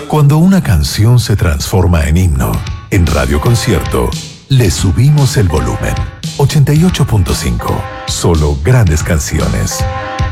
Cuando una canción se transforma en himno, en Radio Concierto, le subimos el volumen. 88.5. Solo grandes canciones.